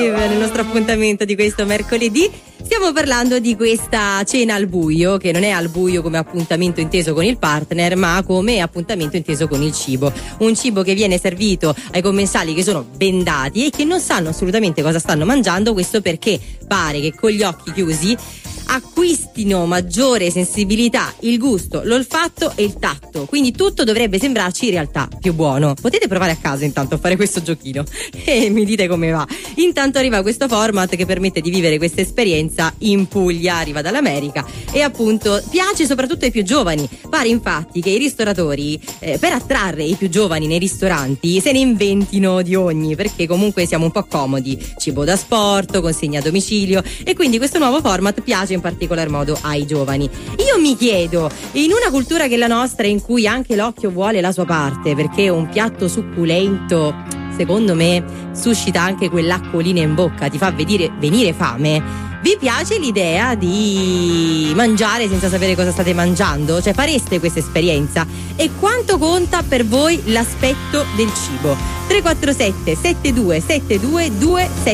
Nel nostro appuntamento di questo mercoledì stiamo parlando di questa cena al buio, che non è al buio come appuntamento inteso con il partner, ma come appuntamento inteso con il cibo. Un cibo che viene servito ai commensali che sono bendati e che non sanno assolutamente cosa stanno mangiando, questo perché pare che con gli occhi chiusi acquistino maggiore sensibilità il gusto, l'olfatto e il tatto, quindi tutto dovrebbe sembrarci in realtà più buono. Potete provare a casa intanto a fare questo giochino e mi dite come va. Intanto arriva questo format che permette di vivere questa esperienza in Puglia, arriva dall'America e appunto piace soprattutto ai più giovani. Pare infatti che i ristoratori per attrarre i più giovani nei ristoranti se ne inventino di ogni, perché comunque siamo un po' comodi, cibo da sport, consegna a domicilio, e quindi questo nuovo format piace in particolar modo ai giovani. Io mi chiedo, in una cultura che è la nostra, in cui anche l'occhio vuole la sua parte, perché un piatto succulento secondo me suscita anche quell'acquolina in bocca, ti fa venire fame, vi piace l'idea di mangiare senza sapere cosa state mangiando? Cioè, fareste questa esperienza? E quanto conta per voi l'aspetto del cibo? 347 7272 272